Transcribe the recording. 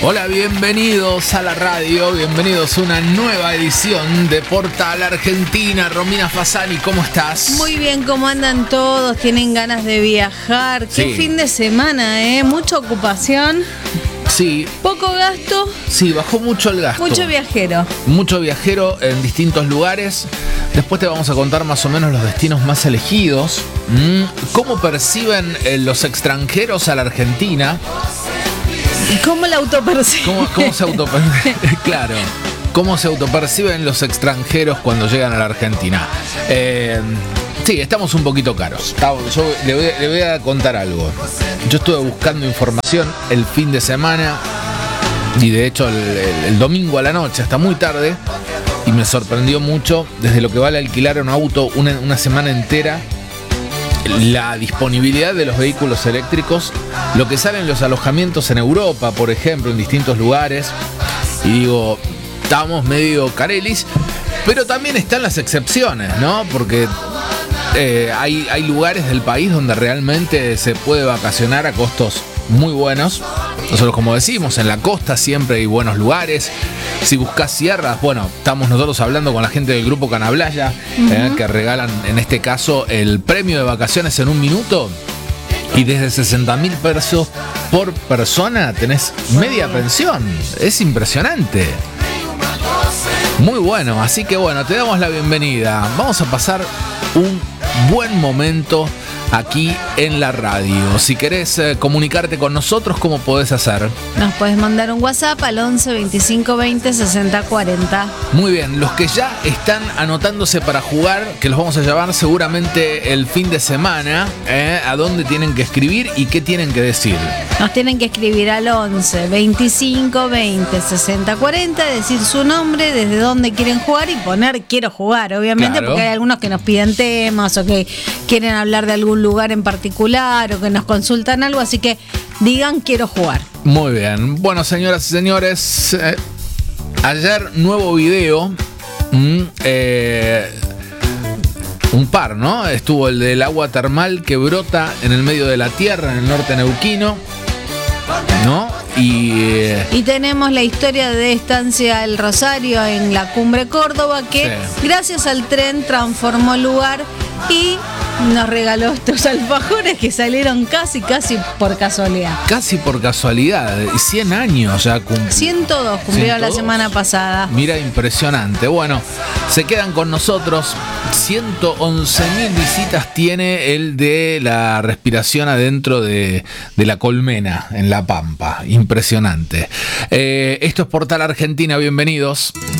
Hola, bienvenidos a la radio, bienvenidos a una nueva edición de Portal Argentina. Romina Fasani, ¿cómo estás? Muy bien, ¿cómo andan todos? ¿Tienen ganas de viajar? Sí. Qué fin de semana, ¿eh? Mucha ocupación, Sí, poco gasto, sí, bajó mucho el gasto. mucho viajero. Mucho viajero en distintos lugares. Después te vamos a contar más o menos los destinos más elegidos. ¿Cómo perciben los extranjeros a la Argentina? ¿Y cómo la autopercibe? ¿Cómo se autoperciben? Claro. ¿Cómo se autoperciben los extranjeros cuando llegan a la Argentina? Sí, estamos un poquito caros. Yo le voy a contar algo. Yo estuve buscando información el fin de semana y de hecho el domingo a la noche, hasta muy tarde, y me sorprendió mucho desde lo que vale alquilar un auto una semana entera, la disponibilidad de los vehículos eléctricos, lo que salen los alojamientos en Europa, por ejemplo, en distintos lugares. Y digo, estamos medio carelis, pero también están las excepciones, ¿no? Porque hay lugares del país donde realmente se puede vacacionar a costos muy buenos. Nosotros, como decimos, en la costa siempre hay buenos lugares. Si buscas sierras, bueno, estamos nosotros hablando con la gente del grupo Canablaya, que regalan en este caso el premio de vacaciones en un minuto. Y desde 60.000 pesos por persona tenés media pensión. Es impresionante. Muy bueno, así que bueno, te damos la bienvenida. Vamos a pasar un buen momento aquí en la radio. Si querés comunicarte con nosotros, ¿cómo podés hacer? Nos podés mandar un WhatsApp al 11 25 20 60 40. Muy bien, los que ya están anotándose para jugar, que los vamos a llevar seguramente el fin de semana, ¿a dónde tienen que escribir y qué tienen que decir? Nos tienen que escribir al 11 25 20 60 40, decir su nombre, desde dónde quieren jugar y poner quiero jugar, obviamente, Claro. porque hay algunos que nos piden temas o que quieren hablar de algún lugar en particular o que nos consultan algo, así que digan quiero jugar. Muy bien. Bueno, señoras y señores, ayer nuevo video. Un par, ¿no? Estuvo el del agua termal que brota en el medio de la tierra, en el norte neuquino, ¿no? Y tenemos la historia de Estancia El Rosario en la Cumbre Córdoba, que Sí. gracias al tren transformó el lugar y nos regaló estos alfajores que salieron casi por casualidad. Casi por casualidad, 100 años ya cumplió. 102 cumplieron la 102. semana pasada. Mira, impresionante. Bueno, se quedan con nosotros. 111.000 visitas tiene el de la respiración adentro de la colmena en La Pampa. Impresionante. Esto es Portal Argentina, bienvenidos.